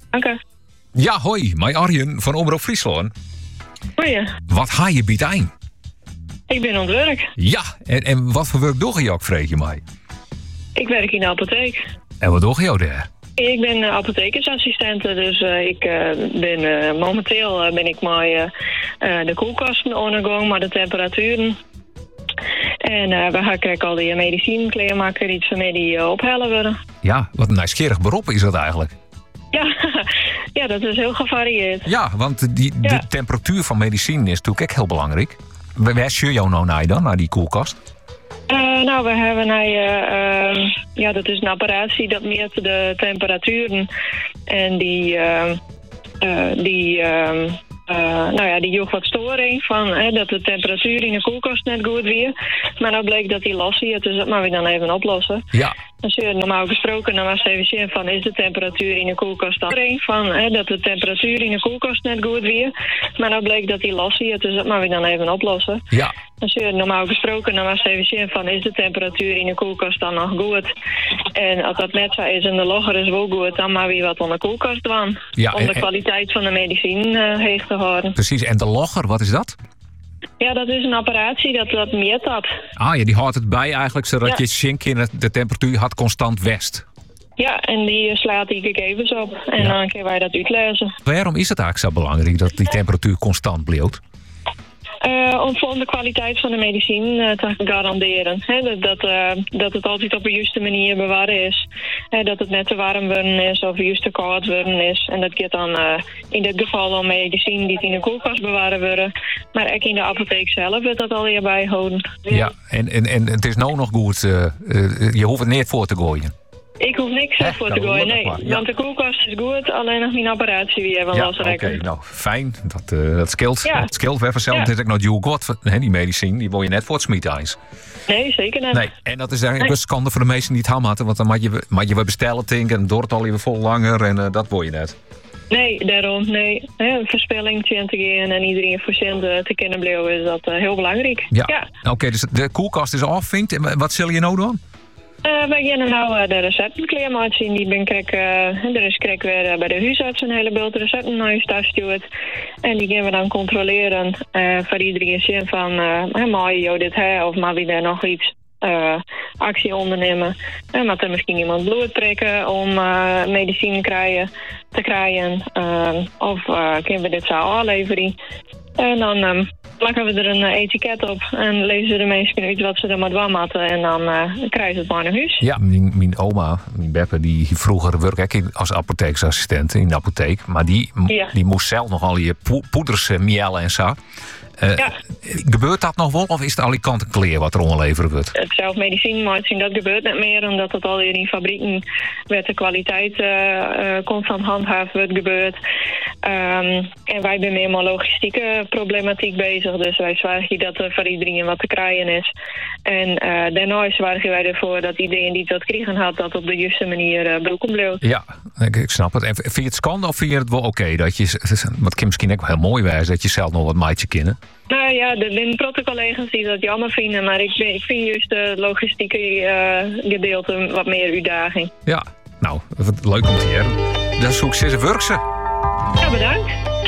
Dank. Ja, hoi, mij Arjen van Omroep Friesland. Goeie. Wat ga je biedt ein? Ik ben aan het werk. Ja, en wat voor werk doe je ook, vreeg je mij? Ik werk in de apotheek. En wat doe je daar? Ik ben apothekersassistente, dus ik ben momenteel ben ik met de koelkasten ondergang, maar de temperaturen. En we gaan al die medicijn klaarmaken, iets van mij die ophalen worden. Ja, wat een nieuwsgierig beroep is dat eigenlijk. Ja, dat is heel gevarieerd. Ja, want de temperatuur van medicijn is natuurlijk ook heel belangrijk. Waar stuur jou nou naar dan, naar die koelkast? Nou, we hebben dat is een apparatie dat meet de temperaturen. En die joeg wat storing van dat de temperatuur in de koelkast net goed weer. Maar nou bleek dat die los is, dus dat moeten we dan even oplossen. Ja. Dan zul je normaal gesproken dan was even zien van is de temperatuur in de koelkast dan van dat de temperatuur in de koelkast net goed weer. Maar nou bleek dat die los is, dus dat moeten we dan even oplossen. Ja. Dan zul je normaal gesproken dan was even zien van is de temperatuur in de koelkast dan nog goed. En als dat net zo is en de logger is wel goed, dan maar weer wat onder de koelkast doen. Ja, om de kwaliteit van de medicijn heeg te houden. Precies, en de logger, wat is dat? Ja, dat is een apparatie dat meet dat. Ah ja, die houdt het bij eigenlijk, zodat je zink in de temperatuur had constant west. Ja, en die slaat die gegevens op. En dan kunnen wij dat uitlezen. Waarom is het eigenlijk zo belangrijk dat die temperatuur constant blijft? Om de kwaliteit van de medicijn te garanderen. Dat het altijd op de juiste manier bewaren is. Dat het net te warm worden is of juist te koud worden is. En dat gaat dan in dit geval om medicijn die in de koelkast bewaren worden. Maar ook in de apotheek zelf wordt dat al hierbij houden. Ja, en het is nou nog goed. Je hoeft het niet voor te gooien. Ik hoef niks voor te gooien, nee. Ja. Want de koelkast is goed, alleen nog mijn apparatie weer van losrekken. Oké, nou fijn. Dat scheelt. Ja. Het scheelt weer vanzelf. Het is ook nog duur goed. Die medicijn, die wil je net voor het smieten. Nee, zeker niet. Nee. En dat is eigenlijk een schande voor de meesten die het ham hadden. Want dan mag je weer bestellen, denken. En door het al even vol langer. En dat wil je net. Nee, daarom. Nee. Verspilling te gaan en iedereen patiënt te kennen blijven is dat heel belangrijk. Ja. Oké, dus de koelkast is af, vindt. En wat zul je nou doen? Wij gaan nou de recepten klaarmaken zien. Die ben er is weer bij de huisarts een hele bult recepten naar je thuis stuurt. En die gaan we dan controleren voor iedereen zien van mag je dit of mag je daar nog iets actie ondernemen. En mag er misschien iemand bloed prikken om medicijn te krijgen. Of kunnen we dit zo aanleveren. En dan plakken we er een etiket op en lezen de mensen uit wat ze er maar doen moeten. En dan krijgen ze het maar naar huis. Ja, mijn oma, mijn Beppe, die vroeger werkte als apotheeksassistent in de apotheek. Maar die moest zelf nog al je poeders miellen en zo. Gebeurt dat nog wel of is het Alicante kleer wat er ongeleverd wordt? Het zelfmedicijn, maar dat gebeurt niet meer omdat het alweer in fabrieken met de kwaliteit constant handhaafd wordt gebeurd. En wij zijn meer met logistieke problematiek bezig, dus wij zorgen dat er voor iedereen wat te krijgen is. En daarna zorgen wij ervoor dat iedereen die dat krijgen had, dat op de juiste manier broeken blijft. Ja, ik snap het. En vind je het schande of vind je het wel oké? Dat je, wat kan misschien ook wel heel mooi wijzen, dat je zelf nog wat maatje kennen? Nou ja, er zijn protocollega's die dat jammer vinden, maar ik vind juist de logistieke gedeelte wat meer uitdaging. Ja, nou, leuk om te horen. Dan succes en werk ze. Ja, bedankt.